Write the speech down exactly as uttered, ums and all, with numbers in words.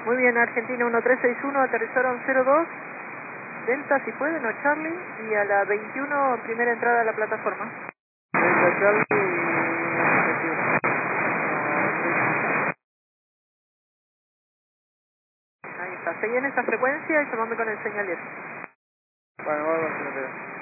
Muy bien, Argentina uno tres seis uno, aterrizaron cero dos, Delta si pueden, o Charlie, y a la veintiuno primera entrada a la plataforma. Delta Charlie veintiuno. Ahí está, seguí en esa frecuencia y llamame con el señalero. Bueno, vamos a ver.